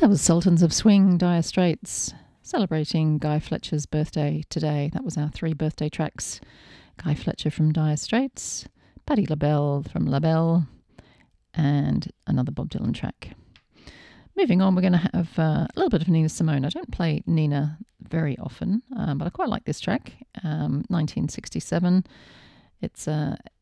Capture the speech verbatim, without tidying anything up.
That was Sultans of Swing, Dire Straits, celebrating Guy Fletcher's birthday today. That was our three birthday tracks. Guy Fletcher from Dire Straits, Patti LaBelle from LaBelle, and another Bob Dylan track. Moving on, we're going to have uh, a little bit of Nina Simone. I don't play Nina very often, um, but I quite like this track, um, nineteen sixty-seven. It's uh,